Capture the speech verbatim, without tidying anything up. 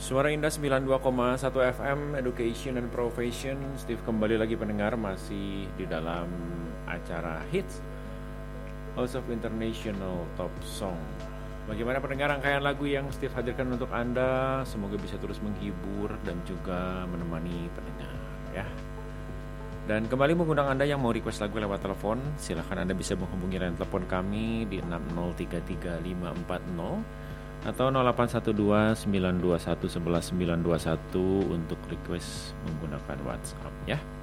Suara Indah sembilan puluh dua koma satu F M, Education and Profession. Steve kembali lagi pendengar, masih di dalam acara Hits House of International Top Song. Bagaimana pendengar rangkaian lagu yang Steve hadirkan untuk Anda? Semoga bisa terus menghibur dan juga menemani pendengar ya. Dan kembali mengundang Anda yang mau request lagu lewat telepon, silakan Anda bisa menghubungi line telepon kami di enam nol tiga tiga lima empat nol atau nol delapan satu dua sembilan dua satu satu satu sembilan dua satu untuk request menggunakan WhatsApp ya.